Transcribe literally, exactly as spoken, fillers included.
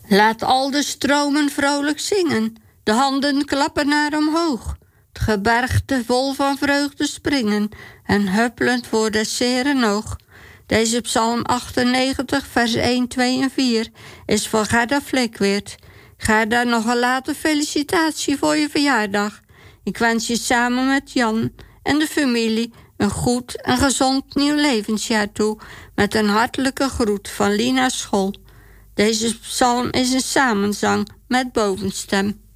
Laat al de stromen vrolijk zingen, de handen klappen naar omhoog. Het gebergte vol van vreugde springen en huppelend voor de zere oog. Deze psalm achtennegentig, vers één, twee en vier is van Gerda Flikweert. Gerda, nog een late felicitatie voor je verjaardag. Ik wens je samen met Jan en de familie een goed en gezond nieuw levensjaar toe, met een hartelijke groet van Lina School. Deze psalm is een samenzang met bovenstem.